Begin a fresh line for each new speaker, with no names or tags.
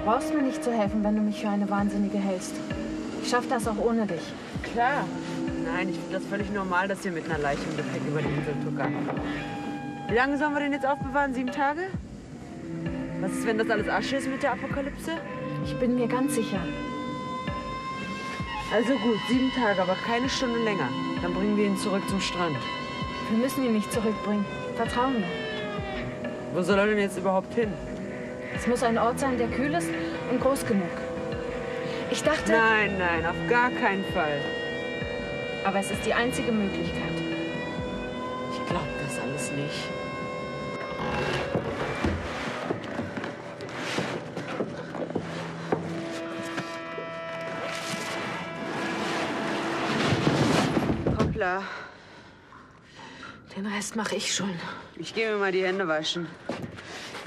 brauchst mir nicht zu helfen, wenn du mich für eine Wahnsinnige hältst. Ich schaff das auch ohne dich.
Klar. Nein, ich finde das völlig normal, dass ihr mit einer Leiche im Gepäck über die Insel tuckert. Wie lange sollen wir den jetzt aufbewahren? 7 Tage? Was ist, wenn das alles Asche ist mit der Apokalypse?
Ich bin mir ganz sicher.
Also gut, 7 Tage, aber keine Stunde länger. Dann bringen wir ihn zurück zum Strand.
Wir müssen ihn nicht zurückbringen. Vertrau mir.
Wo soll er denn jetzt überhaupt hin?
Es muss ein Ort sein, der kühl ist und groß genug. Ich dachte...
Nein, nein, auf gar keinen Fall.
Aber es ist die einzige Möglichkeit.
Ich glaube das alles nicht. Hoppla.
Den Rest mache ich schon.
Ich gehe mir mal die Hände waschen.